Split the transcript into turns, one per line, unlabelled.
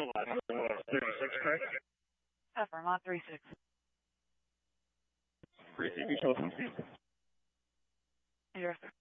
36, correct?
Vermont 36.
Receiving telephone.
Yes, sir.